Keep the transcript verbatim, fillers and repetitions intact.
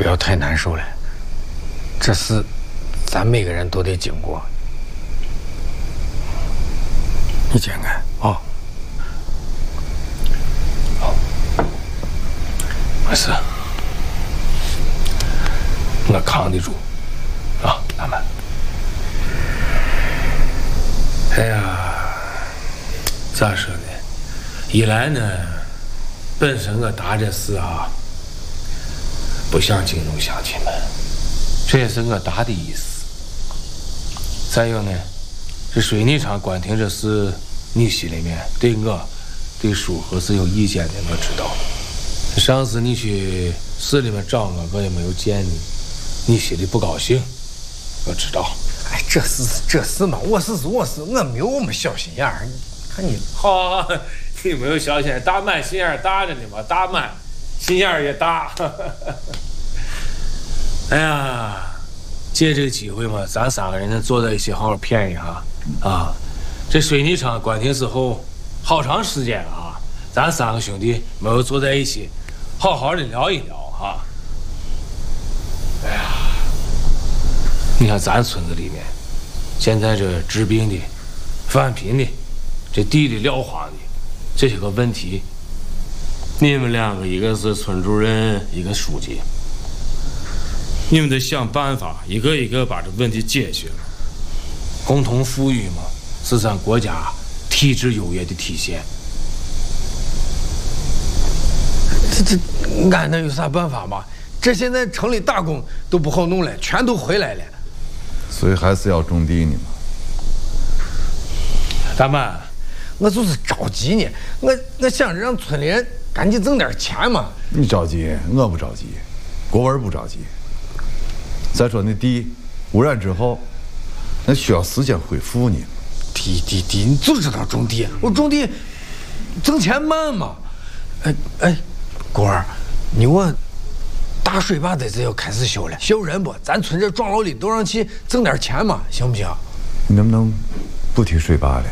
不要太难受了，这事咱每个人都得经过。你先干啊！ 好，没事，我扛得住啊，咱们。哎呀，咋说呢？一来呢，本身我答这事啊，不想惊动乡亲们，这也是我答的意思。再有呢，这水泥厂关停这事，你心里面对我、对叔和是有意见的，我知道。上次你去市里面找我，我也没有见你，你心里不高兴，我知道。 哎，这事这事嘛，我是我是我没有我们小心眼儿，你看你好，你没有小心眼，大满心眼儿大着呢嘛，大满心眼儿也大。哎呀，借这个机会嘛，咱三个人能坐在一起好好谝一下啊！这水泥厂关停之后，好长时间了啊，咱三个兄弟没有坐在一起，好好的聊一聊哈。哎呀，你看咱村子里面，现在这治病的、犯贫的、这地里撂荒的这些个问题，你们两个一个是村主任，一个书记。你们得想办法，一个一个把这问题解决了。共同富裕嘛，是咱国家体制优越的体现。 这这，俺能有啥办法嘛？这现在城里打工都不好弄了，全都回来了。 所以还是要种地呢嘛。 大满， 我就是着急呢，我我想着让村里人赶紧挣点钱嘛。 你着急，我不着急，国文不着急。再说那地污染之后，那需要时间恢复呢。 地地地，你就知道种地，我种地挣钱慢嘛。哎哎，果儿，你我大水坝在这要开始修了，修人不？咱村这庄老里都让去挣点钱嘛，行不行？ 你能不能不提水坝了？